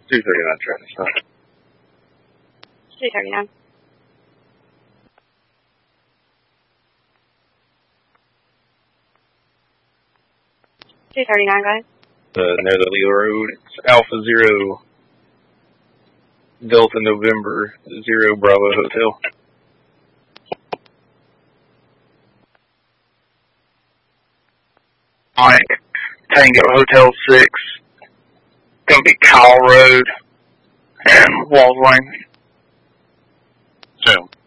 239 Travis, huh? 339. Go ahead. Near the Leo Road. It's Alpha Zero, Delta November, Zero Bravo Hotel. Mike, Tango Hotel 6, gonna be Kyle Road and Walls Lane. So,